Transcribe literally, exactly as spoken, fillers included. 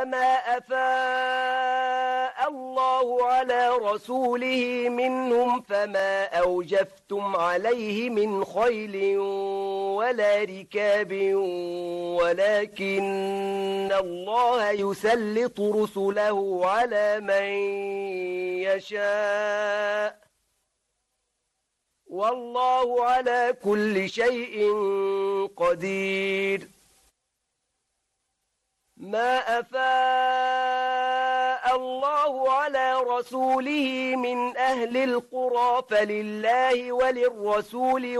فما أفاء الله على رسوله منهم فما أوجفتم عليه من خيل ولا ركاب ولكن الله يسلط رسله على من يشاء والله على كل شيء قدير. ما أفاء الله على رسوله من أهل القرى فلله وللرسول